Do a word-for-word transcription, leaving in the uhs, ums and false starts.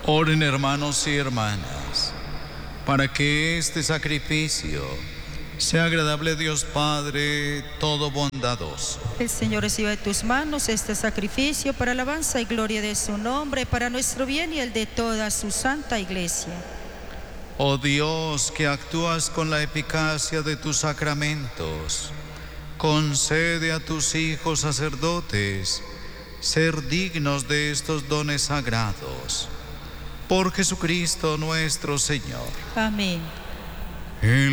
Oren, hermanos y hermanas, para que este sacrificio sea agradable a Dios Padre todo bondadoso. El Señor reciba de tus manos este sacrificio para alabanza y gloria de su nombre, para nuestro bien y el de toda su santa Iglesia. Oh Dios, que actúas con la eficacia de tus sacramentos, concede a tus hijos sacerdotes ser dignos de estos dones sagrados. Por Jesucristo nuestro Señor. Amén. El